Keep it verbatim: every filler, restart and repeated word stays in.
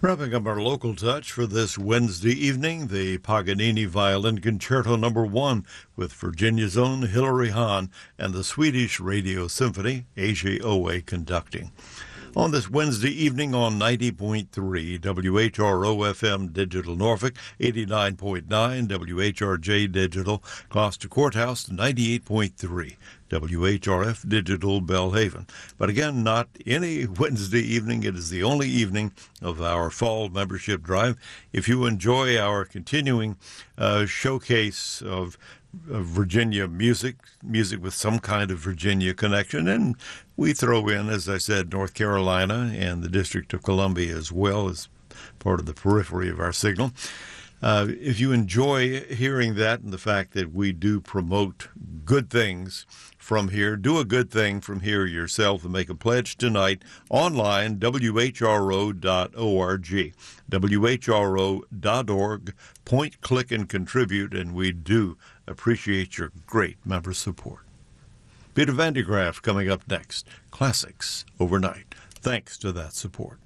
Wrapping up our local touch for this Wednesday evening, the Paganini Violin Concerto Number One with Virginia's own Hilary Hahn and the Swedish Radio Symphony, A J Owe, conducting. On this Wednesday evening on ninety point three W H R O F M Digital Norfolk, eighty-nine point nine W H R J Digital Gloucester Courthouse, ninety-eight point three W H R F Digital Belhaven. But again, not any Wednesday evening. It is the only evening of our fall membership drive. If you enjoy our continuing uh, showcase of of Virginia music, music with some kind of Virginia connection, and we throw in, as I said, North Carolina and the District of Columbia as well as part of the periphery of our signal. Uh, if you enjoy hearing that and the fact that we do promote good things from here, do a good thing from here yourself and make a pledge tonight online, W H R O dot org. W H R O dot org. Point, click, and contribute, and we do appreciate your great member support. Peter Van de Graaff coming up next. Classics Overnight. Thanks to that support.